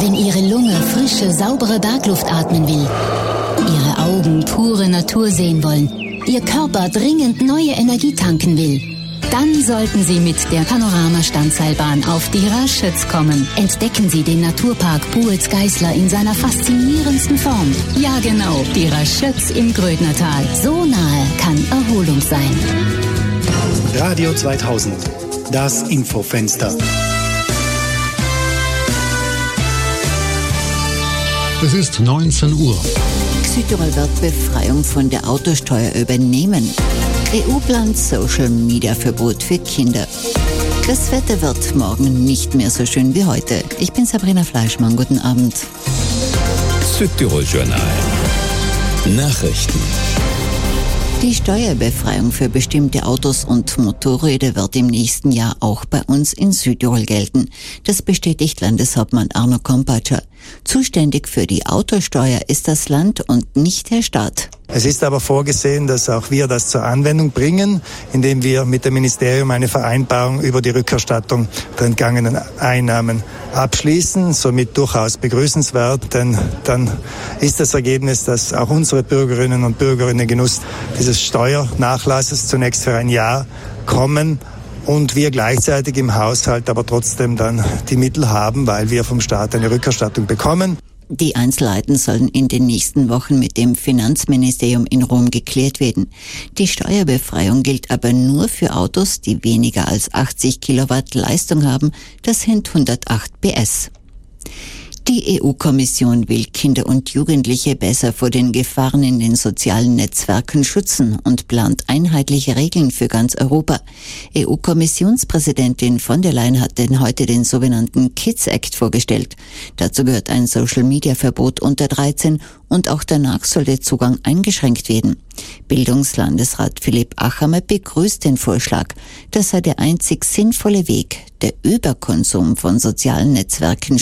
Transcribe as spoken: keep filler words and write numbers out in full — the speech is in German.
Wenn Ihre Lunge frische, saubere Bergluft atmen will, Ihre Augen pure Natur sehen wollen, Ihr Körper dringend neue Energie tanken will, dann sollten Sie mit der Panorama-Standseilbahn auf die Raschütz kommen. Entdecken Sie den Naturpark Buetz-Geisler in seiner faszinierendsten Form. Ja genau, die Raschütz im Grödnertal. So nahe kann Erholung sein. Radio zweitausend, das Infofenster. Es ist neunzehn Uhr. Südtirol wird Befreiung von der Autosteuer übernehmen. E U plant Social-Media-Verbot für Kinder. Das Wetter wird morgen nicht mehr so schön wie heute. Ich bin Sabrina Fleischmann. Guten Abend. Südtirol Journal. Nachrichten. Die Steuerbefreiung für bestimmte Autos und Motorräder wird im nächsten Jahr auch bei uns in Südtirol gelten. Das bestätigt Landeshauptmann Arno Kompatscher. Zuständig für die Autosteuer ist das Land und nicht der Staat. Es ist aber vorgesehen, dass auch wir das zur Anwendung bringen, indem wir mit dem Ministerium eine Vereinbarung über die Rückerstattung der entgangenen Einnahmen abschließen. Somit durchaus begrüßenswert, denn dann ist das Ergebnis, dass auch unsere Bürgerinnen und Bürger in den Genuss dieses Steuernachlasses zunächst für ein Jahr kommen und wir gleichzeitig im Haushalt aber trotzdem dann die Mittel haben, weil wir vom Staat eine Rückerstattung bekommen. Die Einzelheiten sollen in den nächsten Wochen mit dem Finanzministerium in Rom geklärt werden. Die Steuerbefreiung gilt aber nur für Autos, die weniger als achtzig Kilowatt Leistung haben. Das sind hundertacht P S. Die E U-Kommission will Kinder und Jugendliche besser vor den Gefahren in den sozialen Netzwerken schützen und plant einheitliche Regeln für ganz Europa. E U-Kommissionspräsidentin von der Leyen hat denn heute den sogenannten Kids Act vorgestellt. Dazu gehört ein Social-Media-Verbot unter dreizehn und auch danach soll der Zugang eingeschränkt werden. Bildungslandesrat Philipp Achammer begrüßt den Vorschlag. Das sei der einzig sinnvolle Weg. Der Überkonsum von sozialen Netzwerken